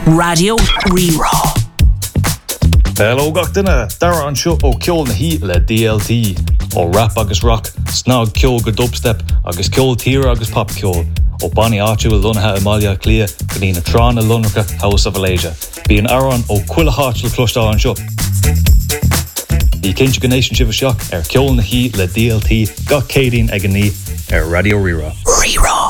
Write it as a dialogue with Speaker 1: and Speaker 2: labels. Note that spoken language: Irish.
Speaker 1: Radio Rerá.
Speaker 2: Hello gach duine, dara an seo ó ceol na hí le DLT, ó rap agus rock, snog ceol go dubstep, agus ceol tír agus pop ceol, ó Bonnie áitiú a lunathe Amalia Clia, go dtína trán a lunracha House of Alasia. Bí an aran ó cuila hátil clostá an seo. Bhí cinnte go nation sibh seach ceol na hí le DLT, gach cédín ag an ní Radio Rerá.
Speaker 1: Rerá.